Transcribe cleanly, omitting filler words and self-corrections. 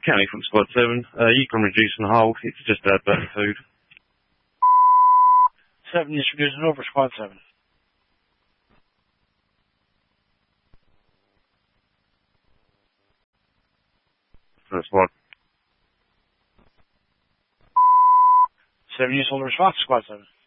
County from Squad 7. You can reduce and hold. It's just better food. 7 is reducing over Squad 7. First squad. 7 units hold response, Squad 7.